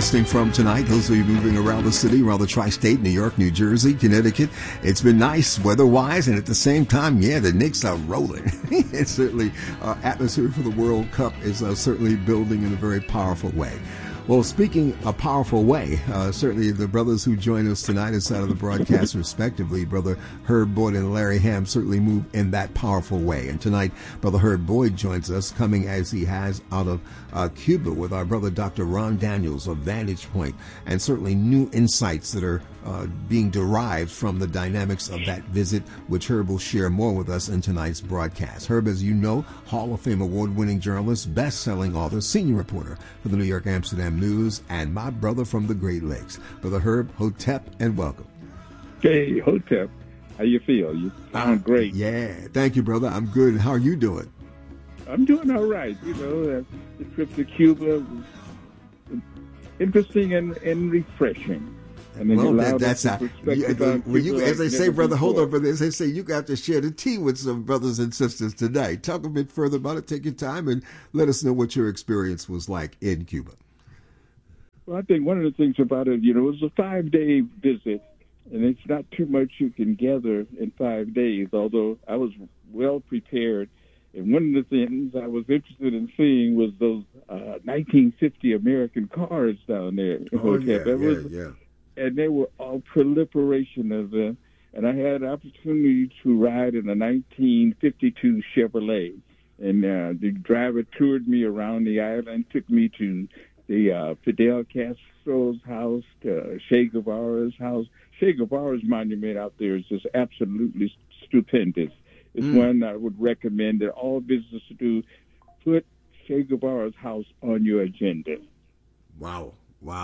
listening from tonight. Those of you moving around the city, around the tri-state, New York, New Jersey, Connecticut. It's been nice weather-wise, and at the same time, yeah, the Knicks are rolling. It's certainly, atmosphere for the World Cup is certainly building in a very powerful way. Well, speaking a powerful way, certainly the brothers who join us tonight inside of the broadcast, respectively, Brother Herb Boyd and Larry Ham, certainly move in that powerful way. And tonight, Brother Herb Boyd joins us, coming as he has out of Cuba with our brother Dr. Ron Daniels of Vantage Point, and certainly new insights that are being derived from the dynamics of that visit, which Herb will share more with us in tonight's broadcast. Herb, as you know, Hall of Fame award-winning journalist, best-selling author, senior reporter for the New York Amsterdam News, and my brother from the Great Lakes. Brother Herb, Hotep, and welcome. Hey, Hotep. How you feel? You sound great. Yeah, thank you, brother. I'm good. How are you doing? I'm doing all right. You know, the trip to Cuba was interesting and refreshing. And then that's how. As they say, brother, hold on, brother. As they say, you got to share the tea with some brothers and sisters tonight. Talk a bit further about it. Take your time and let us know what your experience was like in Cuba. Well, I think one of the things about it, you know, it was a 5-day visit, and it's not too much you can gather in 5 days, although I was well prepared. And one of the things I was interested in seeing was those 1950 American cars down there. Yeah. And they were all proliferation of them. And I had an opportunity to ride in a 1952 Chevrolet. And the driver toured me around the island, took me to the Fidel Castro's house, to Che Guevara's house. Che Guevara's monument out there is just absolutely stupendous. It's one I would recommend that all visitors do. Put Che Guevara's house on your agenda. Wow.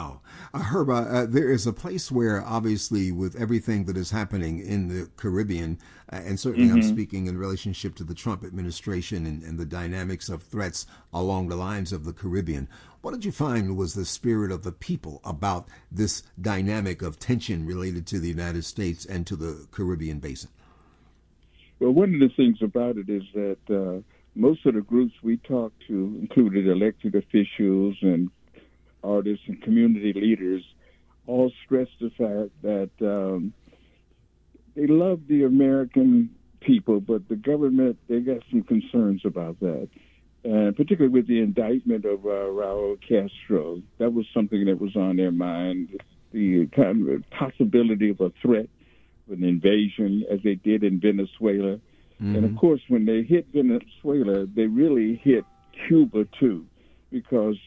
Herb, there is a place where, obviously, with everything that is happening in the Caribbean, and certainly I'm speaking in relationship to the Trump administration and the dynamics of threats along the lines of the Caribbean, what did you find was the spirit of the people about this dynamic of tension related to the United States and to the Caribbean basin? Well, one of the things about it is that most of the groups we talked to included elected officials and artists and community leaders all stress the fact that they love the American people, but the government, they got some concerns about that. And particularly with the indictment of Raul Castro, that was something that was on their mind, the kind of possibility of a threat, an invasion, as they did in Venezuela. And of course, when they hit Venezuela, they really hit Cuba too, because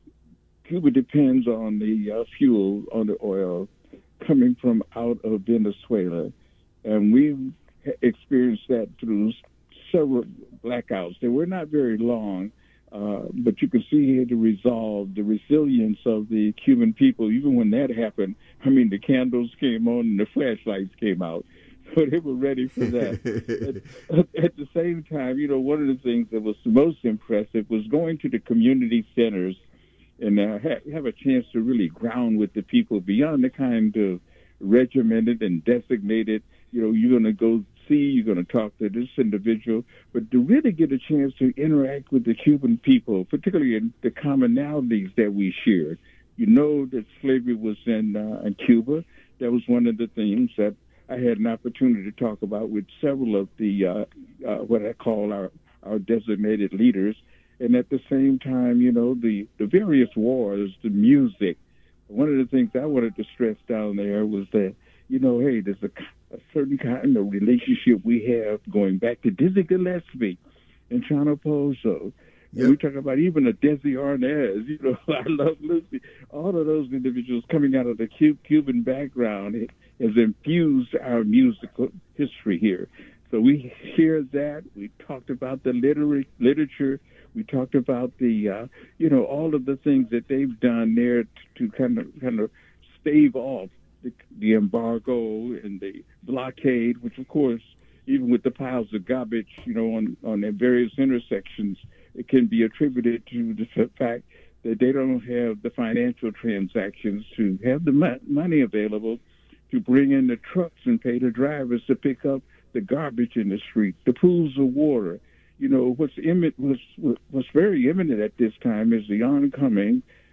Cuba depends on the fuel, on the oil coming from out of Venezuela. And we've experienced that through several blackouts. They were not very long, but you can see here the resolve, the resilience of the Cuban people. Even when that happened, I mean, the candles came on and the flashlights came out. So they were ready for that. At the same time, you know, one of the things that was most impressive was going to the community centers and have a chance to really ground with the people beyond the kind of regimented and designated, you know, you're going to go see, you're going to talk to this individual, but to really get a chance to interact with the Cuban people, particularly in the commonalities that we shared. You know that slavery was in Cuba. That was one of the things that I had an opportunity to talk about with several of the, what I call our designated leaders. And at the same time, you know, the various wars, the music. One of the things I wanted to stress down there was that, you know, hey, there's a certain kind of relationship we have going back to Dizzy Gillespie and Chano Pozo. Yep. And we talk about even a Desi Arnaz, you know, I Love Lucy. All of those individuals coming out of the Cuban background has infused our musical history here. So we shared that. We talked about the literature. We talked about the, you know, all of the things that they've done there to kind of stave off the embargo and the blockade, which, of course, even with the piles of garbage, you know, on their various intersections, it can be attributed to the fact that they don't have the financial transactions to have the money available to bring in the trucks and pay the drivers to pick up the garbage in the street, the pools of water. You know, what's very imminent at this time is the oncoming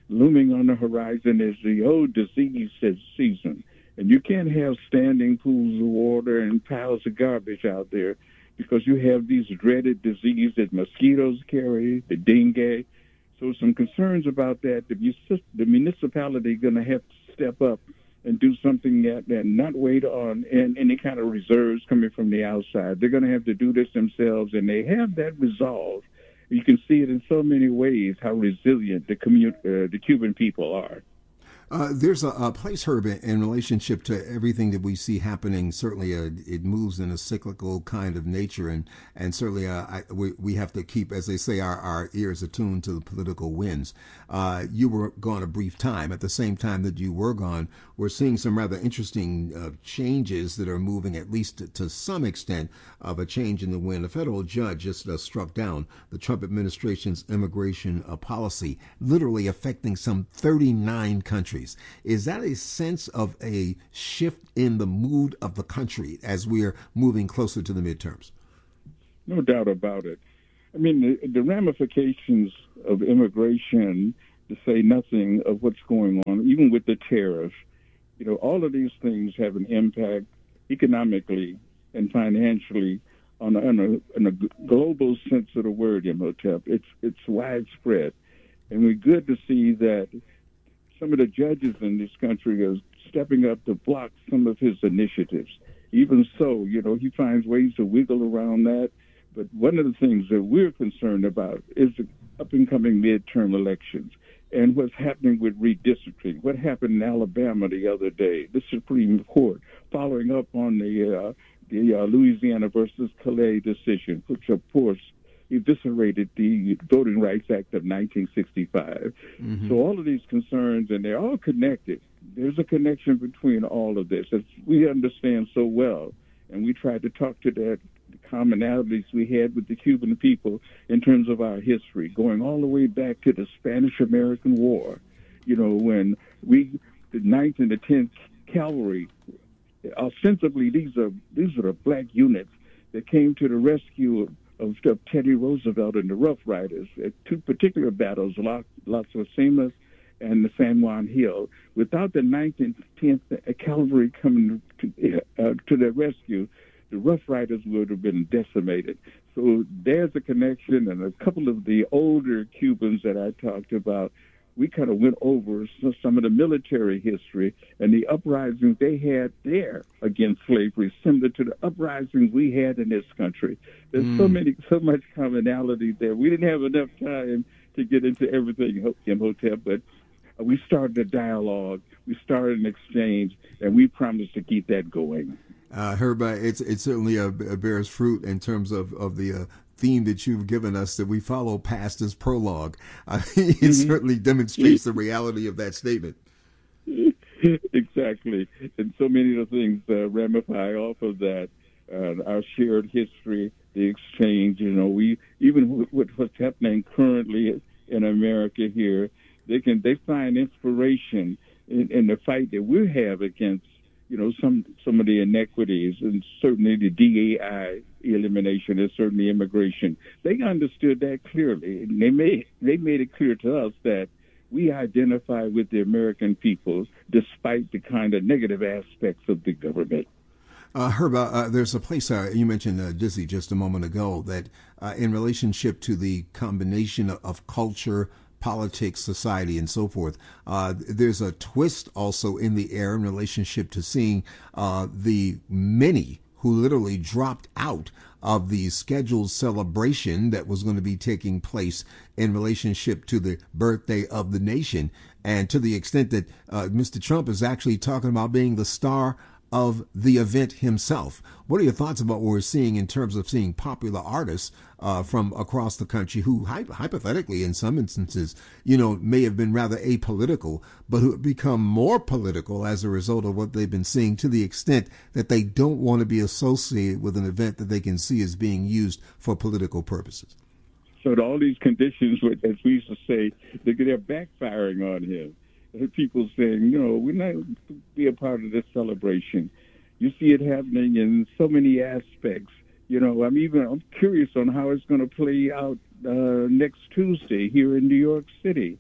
looming on the horizon is the old disease season. And you can't have standing pools of water and piles of garbage out there because you have these dreaded diseases that mosquitoes carry, the dengue. So some concerns about that. The municipality going to have to step up and do something and not wait on any kind of reserves coming from the outside. They're going to have to do this themselves, and they have that resolve. You can see it in so many ways how resilient the Cuban people are. There's a place, Herb, in relationship to everything that we see happening. Certainly, it moves in a cyclical kind of nature, and certainly we have to keep, as they say, our ears attuned to the political winds. You were gone a brief time. At the same time that you were gone, we're seeing some rather interesting changes that are moving, at least to some extent, of a change in the wind. A federal judge just struck down the Trump administration's immigration policy, literally affecting some 39 countries. Is that a sense of a shift in the mood of the country as we're moving closer to the midterms? No doubt about it. I mean, the ramifications of immigration, to say nothing of what's going on, even with the tariffs, all of these things have an impact economically and financially on a global sense of the word, Imhotep. It's widespread. And we're good to see that some of the judges in this country are stepping up to block some of his initiatives. Even so, he finds ways to wiggle around that. But one of the things that we're concerned about is the up-and-coming midterm elections and what's happening with redistricting. What happened in Alabama the other day, the Supreme Court, following up on the Louisiana versus Calais decision, which, of course, eviscerated the Voting Rights Act of 1965. Mm-hmm. So all of these concerns, and they're all connected. There's a connection between all of this, as we understand so well. And we tried to talk to the commonalities we had with the Cuban people in terms of our history, going all the way back to the Spanish-American War. When the 9th and the 10th Cavalry, ostensibly these are the black units that came to the rescue of Teddy Roosevelt and the Rough Riders at two particular battles, Las Guasimas and the San Juan Hill. Without the 9th and 10th Cavalry coming to their rescue, the Rough Riders would have been decimated. So there's a connection, and a couple of the older Cubans that I talked about, we kind of went over some of the military history and the uprisings they had there against slavery, similar to the uprisings we had in this country. There's so much commonality there. We didn't have enough time to get into everything, Imhotep, but we started a dialogue, we started an exchange, and we promised to keep that going. Herb, it certainly bears fruit in terms of the theme that you've given us, that we follow past as prologue. It certainly demonstrates the reality of that statement. Exactly. And so many of the things ramify off of that. Our shared history, the exchange, we, even with what's happening currently in America here, they find inspiration in the fight that we have against some of the inequities, and certainly the DEI elimination and certainly immigration. They understood that clearly, and they made it clear to us that we identify with the American people despite the kind of negative aspects of the government. Herb, there's a place you mentioned Dizzy just a moment ago that in relationship to the combination of culture, politics, society, and so forth. There's a twist also in the air in relationship to seeing the many who literally dropped out of the scheduled celebration that was going to be taking place in relationship to the birthday of the nation, and to the extent that Mr. Trump is actually talking about being the star of the event himself. What are your thoughts about what we're seeing in terms of seeing popular artists from across the country who hypothetically in some instances, may have been rather apolitical, but who have become more political as a result of what they've been seeing, to the extent that they don't want to be associated with an event that they can see as being used for political purposes? So all these conditions, as we used to say, they're backfiring on him. People saying, we're not going to be a part of this celebration. You see it happening in so many aspects. I'm curious on how it's going to play out next Tuesday here in New York City.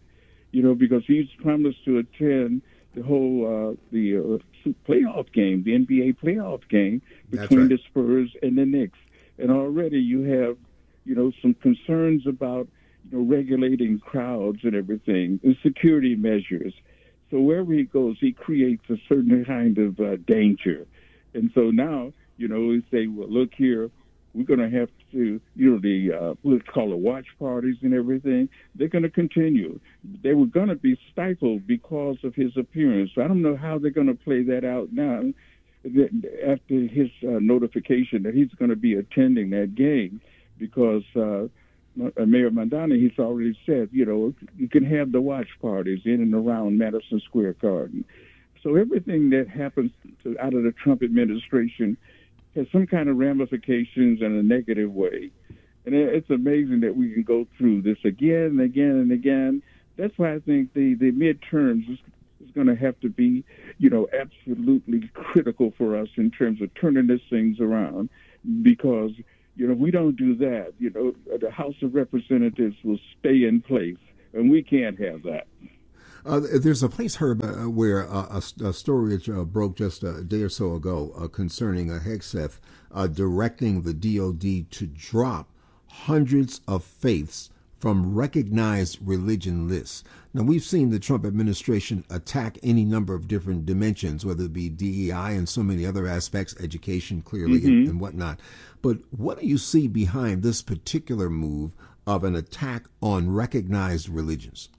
because he's promised to attend the whole playoff game, the NBA playoff game between the Spurs and the Knicks. And already you have, some concerns about, regulating crowds and everything, and security measures. So wherever he goes, he creates a certain kind of danger. And so now, we say, well, look here, we're going to have to, let's call it watch parties and everything. They're going to continue. They were going to be stifled because of his appearance. So I don't know how they're going to play that out now after his notification that he's going to be attending that game, because Mayor Mandani, he's already said, you can have the watch parties in and around Madison Square Garden. So everything that happens out of the Trump administration has some kind of ramifications in a negative way. And it's amazing that we can go through this again and again and again. That's why I think the midterms is going to have to be, absolutely critical for us in terms of turning these things around, because, if we don't do that, the House of Representatives will stay in place, and we can't have that. There's a place, Herb, where a story broke just a day or so ago concerning Hegseth directing the DOD to drop hundreds of faiths from recognized religion lists. Now, we've seen the Trump administration attack any number of different dimensions, whether it be DEI and so many other aspects, education clearly, and whatnot. But what do you see behind this particular move of an attack on recognized religions?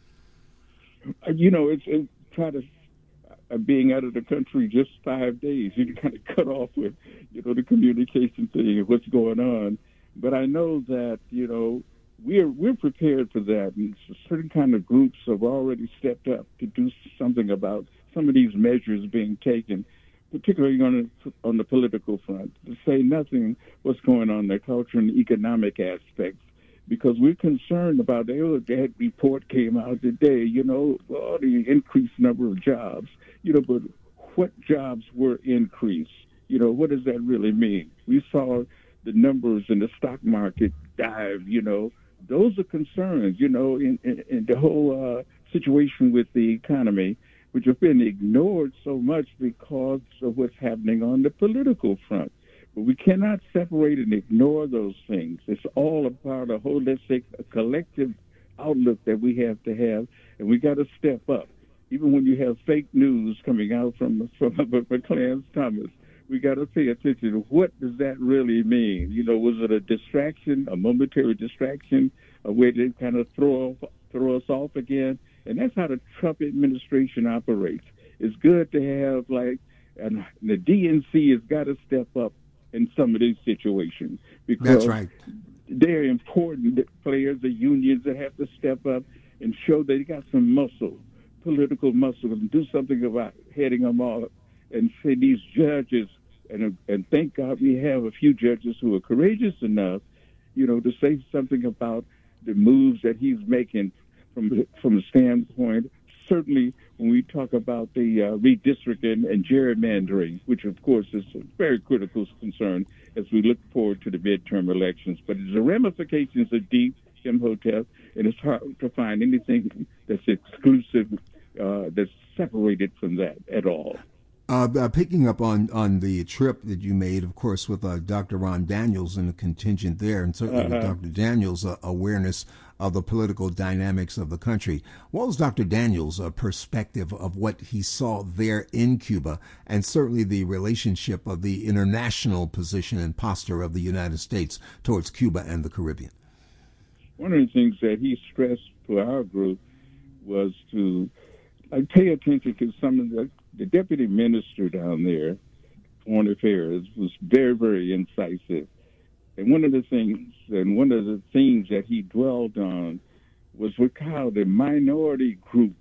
It's try to being out of the country just 5 days. You kind of cut off with, the communication thing and what's going on. But I know that, we're prepared for that. And certain kind of groups have already stepped up to do something about some of these measures being taken, particularly on the political front, to say nothing what's going on in the culture and economic aspects. Because we're concerned about that report came out today, the increased number of jobs, but what jobs were increased? What does that really mean? We saw the numbers in the stock market dive, those are concerns, in the whole situation with the economy, which have been ignored so much because of what's happening on the political front. But we cannot separate and ignore those things. It's all about a holistic, collective outlook that we have to have, and we got to step up. Even when you have fake news coming out from Clarence Thomas, we got to pay attention to what does that really mean. Was it a distraction, a momentary distraction, a way to kind of throw us off again? And that's how the Trump administration operates. It's good to have, and the DNC has got to step up in some of these situations, because that's right. They're important players, the unions that have to step up and show they got some muscle, political muscle, and do something about heading them off. And say these judges, and thank God we have a few judges who are courageous enough, to say something about the moves that he's making from the standpoint. Certainly, when we talk about the redistricting and gerrymandering, which of course is a very critical concern as we look forward to the midterm elections. But the ramifications are deep, Imhotep, and it's hard to find anything that's exclusive, that's separated from that at all. Picking up on the trip that you made, of course, with Dr. Ron Daniels and the contingent there, and certainly with Dr. Daniels' awareness of the political dynamics of the country. What was Dr. Daniels' perspective of what he saw there in Cuba, and certainly the relationship of the international position and posture of the United States towards Cuba and the Caribbean? One of the things that he stressed to our group was to pay attention to some of the deputy minister down there, Foreign Affairs, was very, very incisive. And one of the things and one of the themes that he dwelled on was with how the minority groups,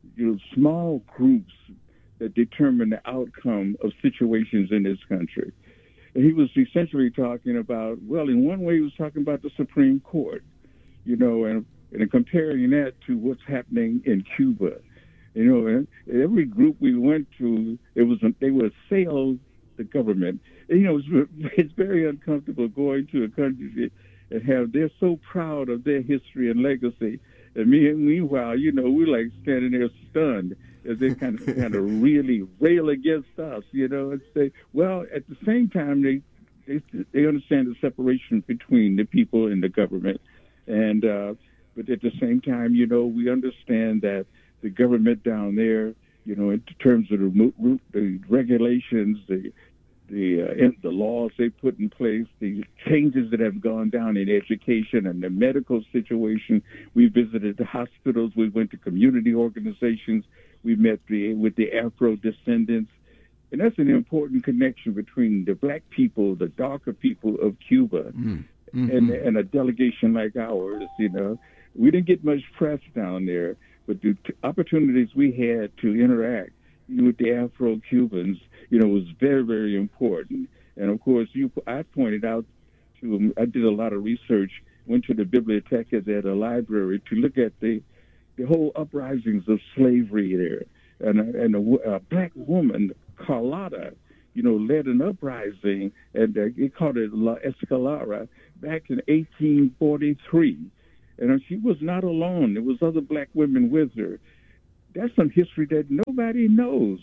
small groups that determine the outcome of situations in this country. And he was essentially talking about, well, in one way he was talking about the Supreme Court, and comparing that to what's happening in Cuba. And every group we went to, they would assail the government. And, it's very uncomfortable going to a country and they're so proud of their history and legacy, And meanwhile, we're like standing there stunned as they kind of really rail against us, and say, well, at the same time, they understand the separation between the people and the government. And but at the same time, we understand that the government down there, in terms of the regulations, the laws they put in place, the changes that have gone down in education and the medical situation. We visited the hospitals. We went to community organizations. We met with the Afro descendants. And that's an important connection between the black people, the darker people of Cuba, and a delegation like ours. We didn't get much press down there, but the opportunities we had to interact with the Afro-Cubans, was very, very important. And of course, I pointed out to them, I did a lot of research, went to the bibliotheca at a library to look at the whole uprisings of slavery there. And a black woman, Carlotta, led an uprising, and they called it La Escalera, back in 1843. And she was not alone. There was other black women with her. That's some history that nobody knows.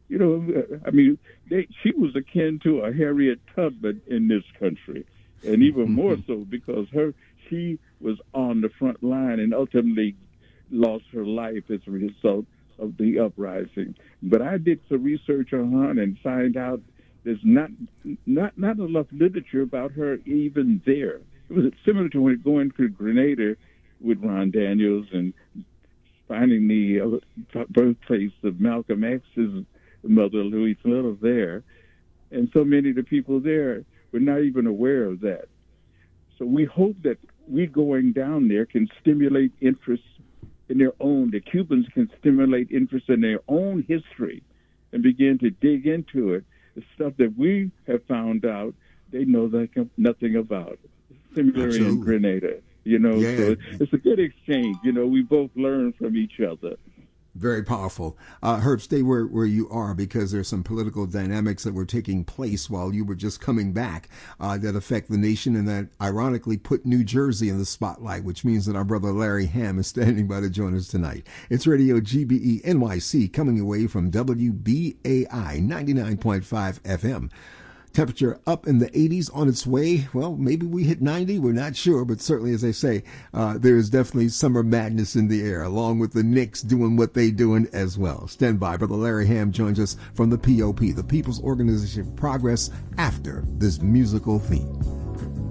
She was akin to a Harriet Tubman in this country, and even more so because she was on the front line and ultimately lost her life as a result of the uprising. But I did some research on her and find out there's not enough literature about her even there. It was similar to when going to Grenada with Ron Daniels and finding the birthplace of Malcolm X's mother, Louise Little, there. And so many of the people there were not even aware of that. So we hope that we going down there can stimulate interest in their own, the Cubans can stimulate interest in their own history and begin to dig into it. The stuff that we have found out, they know nothing about. Similar in Grenada, so it's a good exchange. We both learn from each other. Very powerful. Herb, stay where you are, because there's some political dynamics that were taking place while you were just coming back that affect the nation and that ironically put New Jersey in the spotlight, which means that our brother Larry Hamm is standing by to join us tonight. It's Radio GBE NYC coming away from WBAI 99.5 FM. Temperature up in the 80s, on its way. Well, maybe we hit 90. We're not sure, but certainly, as I say, there is definitely summer madness in the air, along with the Knicks doing what they doing as well. Stand by. Brother Larry Hamm joins us from the POP, the People's Organization of Progress, after this musical theme.